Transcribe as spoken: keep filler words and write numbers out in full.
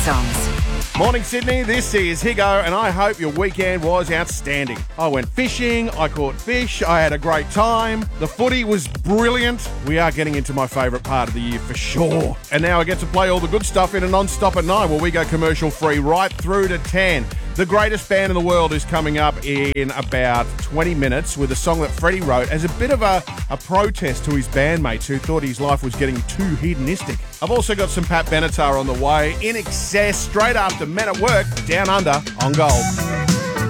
songs. Morning, Sydney. This is Higo, and I hope your weekend was outstanding. I went fishing, I caught fish, I had a great time. The footy was brilliant. We are getting into my favourite part of the year for sure. And now I get to play all the good stuff in a non-stop at nine, where we go commercial-free right through to ten. The greatest band in the world is coming up in about twenty minutes with a song that Freddie wrote as a bit of a, a protest to his bandmates who thought his life was getting too hedonistic. I've also got some Pat Benatar on the way. In Excess, straight after Men at Work, Down Under on Gold.